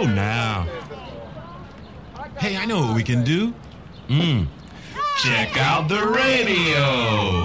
Oh, now. Hey, I know what we can do. Check out the radio.